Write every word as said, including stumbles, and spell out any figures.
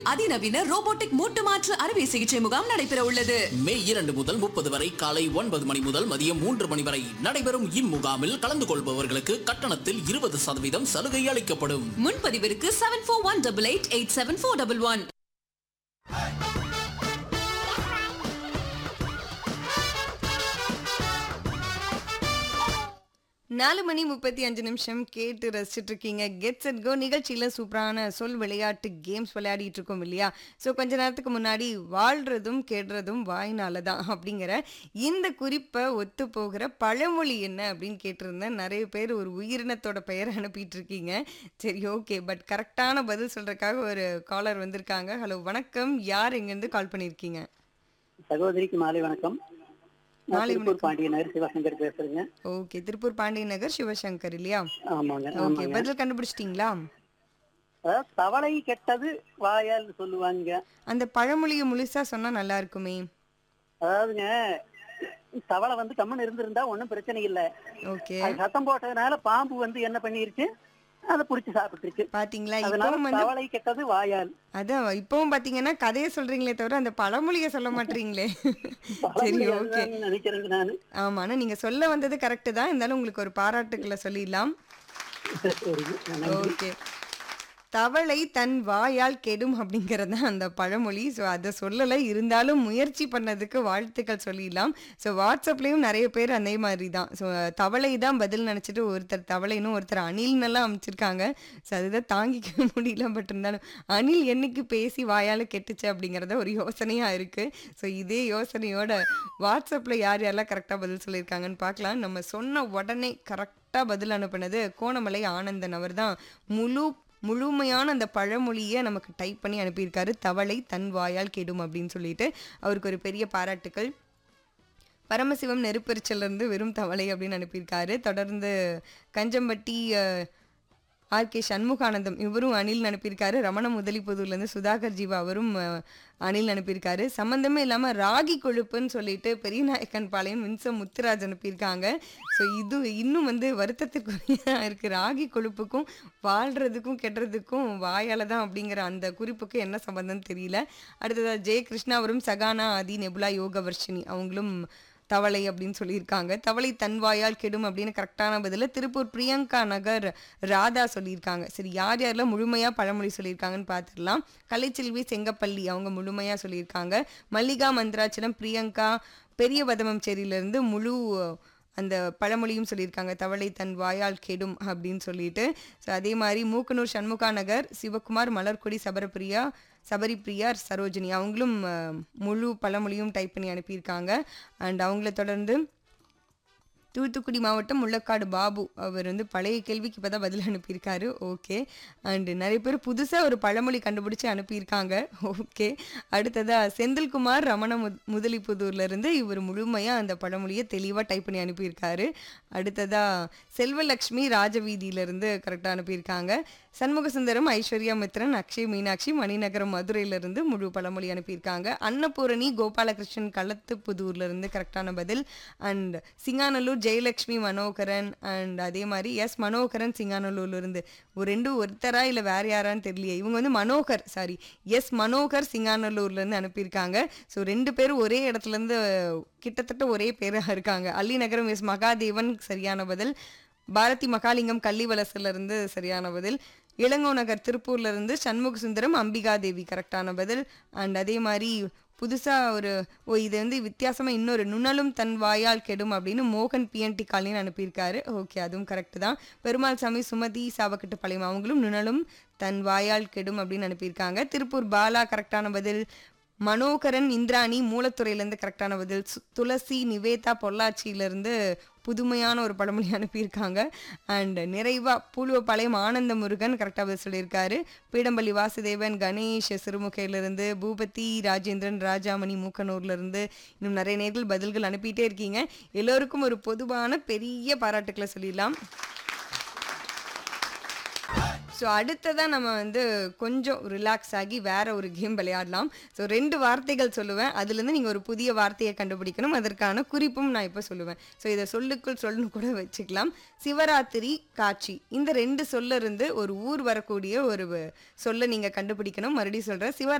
அதிநவீன ரோபோட்டிக் மூட்டு மாற்று அறுவை சிகிச்சை முகாம் நடைபெற உள்ளது. மே இரண்டு முதல் முப்பது வரை காலை ஒன்பது மணி முதல் மதியம் மூன்று மணி வரை நடைபெறும் இம்முகாமில் கலந்து கொள்பவர்களுக்கு கட்டணத்தில் இருபது சதவீதம் சலுகை அளிக்கப்படும். முன்பதிவிற்கு seven four one double eight eight seven four double one. நாலு மணி முப்பத்தி அஞ்சு நிமிஷம் கேட்டு ரசிச்சுட்டு இருக்கீங்க. கெட்ஸ் அட் கோ நிகழ்ச்சியில் சூப்பரான சொல் விளையாட்டு கேம்ஸ் விளையாடிட்டு இருக்கோம் இல்லையா? ஸோ கொஞ்ச நேரத்துக்கு முன்னாடி வாழ்றதும் கெடுறதும் வாய்னால தான் அப்படிங்கிற இந்த குறிப்பை ஒத்து போகிற பழமொழி என்ன அப்படின்னு கேட்டிருந்தேன். நிறைய பேர் ஒரு உயிரினத்தோட பெயரை அனுப்பிட்டு இருக்கீங்க. சரி, ஓகே, பட் கரெக்டான பதில் சொல்றதுக்காக ஒரு காலர் வந்திருக்காங்க. ஹலோ, வணக்கம். யார் எங்கேருந்து கால் பண்ணியிருக்கீங்க? சகோதரிக்கு மாலை வணக்கம். திருப்பூர் பாண்டிய நகர் சிவசங்கர் பேசுறேங்க. ஓகே, திருப்பூர் பாண்டிய நகர் சிவசங்கர் இல்லையா? ஆமாங்க. ஓகே, பதில் கண்டுபிடிச்சிட்டீங்களா? தவளை கெட்டது வாயால் சொல்லுவாங்க. அந்த பழமொழியை முழுசா சொன்னா நல்லா இருக்குமே. அதாவதுங்க, தவளை வந்து கம்மன் இருந்திருந்தா ஒன்னும் பிரச்சனை இல்ல. ஓகே, சத்தம் போட்டதுனால பாம்பு வந்து என்ன பண்ணிருச்சு, அதை புடிச்சு சாப்பிட்டுருக்கு. பாத்தீங்களா? அதனால இப்பவும் வந்து தவளை கெட்டது வாயால். அதான் இப்பவும் பாத்தீங்கன்னா கதையை சொல்றீங்களே தவிர அந்த பழமொழியை சொல்ல மாட்டீங்களே. சரி, ஓகே, நினைக்கிறேங்க நானு. ஆமா, ஆனா நீங்க சொல்ல வந்தது கரெக்ட் தான். இருந்தாலும் உங்களுக்கு ஒரு பாராட்டுக்களை சொல்லிடலாம். ஓகே, தவளை தன் வாயால் கெடும் அப்படிங்கிறது தான் அந்த பழமொழி. ஸோ அதை சொல்லலை, இருந்தாலும் முயற்சி பண்ணதுக்கு வாழ்த்துக்கள் சொல்லிடலாம். ஸோ வாட்ஸ்அப்லேயும் நிறைய பேர் அதே மாதிரி தான். ஸோ தவளை தான் பதில் நினச்சிட்டு ஒருத்தர் தவளைன்னு ஒருத்தர் அணில்னெல்லாம் அமைச்சிருக்காங்க. ஸோ அதுதான் தாங்கிக்க முடியல. பட் இருந்தாலும் அணில் என்னைக்கு பேசி வாயால் கெட்டுச்சு அப்படிங்கிறத ஒரு யோசனையாக இருக்குது. ஸோ இதே யோசனையோட வாட்ஸ்அப்பில் யார் யாரெல்லாம் கரெக்டாக பதில் சொல்லியிருக்காங்கன்னு பார்க்கலாம். நம்ம சொன்ன உடனே கரெக்டாக பதில் அனுப்புனது கோணமலை ஆனந்தன். அவர் தான் முழு முழுமையான அந்த பழமொழியை நமக்கு டைப் பண்ணி அனுப்பியிருக்காரு. தவளை தன் வாயால் கெடும் அப்படின்னு சொல்லிட்டு அவருக்கு ஒரு பெரிய பாராட்டுக்கள். பரமசிவம் நெருப்பெரிச்சல்லேருந்து வெறும் தவளை அப்படின்னு அனுப்பியிருக்காரு. தொடர்ந்து கஞ்சம்பட்டி ஆர் கே சண்முகானந்தம், இவரும் அணில் அனுப்பியிருக்காரு. ரமண முதலிப்புதூர்லேருந்து சுதாகர் ஜீவா, அவரும் அணில் அனுப்பியிருக்காரு. சம்மந்தமே இல்லாமல் ராகி கொழுப்புன்னு சொல்லிட்டு பெரியநாயக்கன் பாளையம் வின்சம் முத்துராஜ் அனுப்பியிருக்காங்க. ஸோ இது இன்னும் வந்து வருத்தத்துக்குரிய இருக்குது. ராகி கொழுப்புக்கும் வாழ்கிறதுக்கும் கெட்டுறதுக்கும் வாயால் தான் அப்படிங்கிற அந்த குறிப்புக்கு என்ன சம்பந்தம்னு தெரியல. அடுத்ததாக ஜெய கிருஷ்ணாவரும் சகானா ஆதி நெபுலா யோகவர்ஷினி அவங்களும் தவளை அப்படின்னு சொல்லியிருக்காங்க. தவளை தன்வாயால் கெடும் அப்படின்னு கரெக்டான பதில திருப்பூர் பிரியங்கா நகர் ராதா சொல்லியிருக்காங்க. சரி, யார் யாரெல்லாம் முழுமையாக பழமொழி சொல்லியிருக்காங்கன்னு பார்த்துடலாம். கலைச்செல்வி செங்கப்பள்ளி அவங்க முழுமையாக சொல்லியிருக்காங்க. மல்லிகா மந்திராச்சலம் பிரியங்கா பெரிய பதமம்சேரியிலேருந்து முழு அந்த பழமொழியும் சொல்லியிருக்காங்க, தவளை தன் வாயால் கெடும் அப்படின்னு சொல்லிட்டு. ஸோ அதே மாதிரி மூக்கனூர் சண்முகா நகர் சிவகுமார் மலர்கொடி சபரப்பிரியா சபரிப்பிரியா சரோஜினி அவங்களும் முழு பழமொழியும் டைப் பண்ணி அனுப்பியிருக்காங்க. அண்ட் அவங்கள தொடர்ந்து தூத்துக்குடி மாவட்டம் முள்ளக்காடு பாபு, அவர் வந்து பழைய கேள்விக்கு இப்போ தான் பதில் அனுப்பியிருக்காரு. ஓகே, அண்டு நிறைய பேர் புதுசாக ஒரு பழமொழி கண்டுபிடிச்சி அனுப்பியிருக்காங்க. ஓகே, அடுத்ததாக செந்தில்குமார் ரமண மு முதலிப்புதூர்லேருந்து இவர் முழுமையாக அந்த பழமொழியை தெளிவாக டைப் பண்ணி அனுப்பியிருக்காரு. அடுத்ததாக செல்வலக்ஷ்மி ராஜவீதியிலேருந்து கரெக்டாக அனுப்பியிருக்காங்க. சண்முகசுந்தரம் ஐஸ்வர்யா மித்ரன் அக்ஷய் மீனாட்சி மணிநகரம் மதுரையிலேருந்து முழு பழமொழி அனுப்பியிருக்காங்க. அன்னபூரணி கோபாலகிருஷ்ணன் களத்துப்புதூர்லேருந்து கரெக்டான பதில். அண்ட் சிங்காநல்லூர் ஜெயலக்ஷ்மி மனோகரன் அண்ட் அதே மாதிரி எஸ் மனோகரன் சிங்காநல்லூர்லேருந்து ஒரு ரெண்டு ஒருத்தரா இல்லை வேறு யாரான்னு தெரியலையே. இவங்க வந்து மனோகர் சாரி எஸ் மனோகர் சிங்காநல்லூர்லேருந்து அனுப்பியிருக்காங்க. ஸோ ரெண்டு பேரும் ஒரே இடத்துலேருந்து கிட்டத்தட்ட ஒரே பேராக இருக்காங்க. அல்லி நகரம் எஸ் மகாதேவன் சரியான பதில். பாரதி மகாலிங்கம் கள்ளிவலசிலிருந்து சரியான பதில். இளங்கோ நகர் திருப்பூர்லேருந்து சண்முக சுந்தரம் அம்பிகா தேவி கரெக்டான பதில். அண்ட் அதே மாதிரி புதுசாக ஒரு ஓ இது வந்து வித்தியாசமாக இன்னொரு நுணலும் தன் வாயால் கெடும் அப்படின்னு மோகன் பிஎன்டி காலின்னு அனுப்பியிருக்காரு. ஓகே, அதுவும் கரெக்டு தான். பெருமாள் சாமி சுமதி சாவக்கட்டு பாளையம் அவங்களும் நுணலும் தன் வாயால் கெடும் அப்படின்னு அனுப்பியிருக்காங்க. திருப்பூர் பாலா கரெக்டான பதில். மனோகரன் இந்திராணி மூலத்துறையிலேருந்து கரெக்டான பதில். துளசி நிவேதா பொள்ளாச்சியிலேருந்து புதுமையான ஒரு பழமொழி அனுப்பியிருக்காங்க. அண்ட் நிறைவா பூலுவப்பாளையம் ஆனந்த முருகன் கரெக்டாக பதில் சொல்லியிருக்காரு. பீடம்பள்ளி வாசுதேவன் கணேஷ் சிறுமுகையிலிருந்து பூபதி ராஜேந்திரன் ராஜாமணி மூக்கனூர்லேருந்து இன்னும் நிறைய நேர்கள் பதில்கள் அனுப்பிட்டே இருக்கீங்க. எல்லோருக்கும் ஒரு பொதுவான பெரிய பாராட்டுக்களை சொல்லிடலாம். ஸோ அடுத்ததா நம்ம வந்து கொஞ்சம் ரிலாக்ஸ் ஆகி வேற ஒரு கேம் விளையாடலாம். ஸோ ரெண்டு வார்த்தைகள் சொல்லுவேன். அதுலேருந்து நீங்கள் ஒரு புதிய வார்த்தையை கண்டுபிடிக்கணும். அதற்கான குறிப்பும் நான் இப்போ சொல்லுவேன். ஸோ இதை சொல்லுக்குள் சொல்லுன்னு கூட வச்சுக்கலாம். சிவராத்திரி, காட்சி இந்த ரெண்டு சொல்ல இருந்து ஒரு ஊர் வரக்கூடிய ஒரு சொல்ல நீங்கள் கண்டுபிடிக்கணும். மறுபடியும் சொல்கிறேன். சிவ